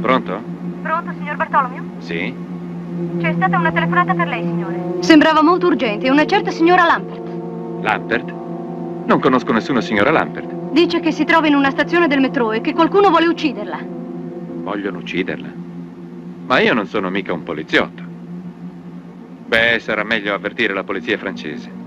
Pronto? Pronto, signor Bartolomeo? Sì? C'è stata una telefonata per lei, signore. Sembrava molto urgente. Una certa signora Lampert. Lampert? Non conosco nessuna signora Lampert. Dice che si trova in una stazione del metro e che qualcuno vuole ucciderla. Vogliono ucciderla? Ma io non sono mica un poliziotto. Beh, sarà meglio avvertire la polizia francese.